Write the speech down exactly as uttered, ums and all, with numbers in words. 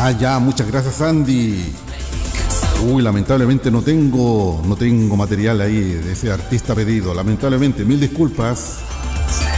Ah, ya, muchas gracias, Andy. Uy, lamentablemente no tengo, no tengo material ahí de ese artista pedido. Lamentablemente, mil disculpas.